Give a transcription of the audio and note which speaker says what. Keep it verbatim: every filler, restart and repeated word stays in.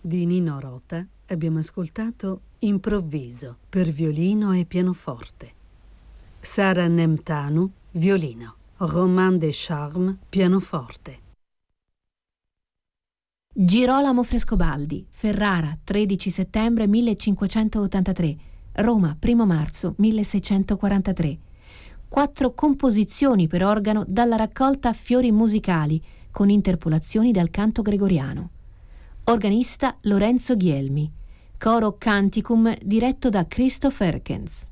Speaker 1: Di Nino Rota abbiamo ascoltato Improvviso per violino e pianoforte. Sara Nemtanu, violino. Romain Descharmes, pianoforte.
Speaker 2: Girolamo Frescobaldi, Ferrara, tredici settembre millecinquecentottantatré, Roma, primo marzo milleseicentoquarantatré. Quattro composizioni per organo dalla raccolta Fiori musicali, con interpolazioni dal canto gregoriano. Organista Lorenzo Ghielmi. Coro Canticum diretto da Christoph Erkens.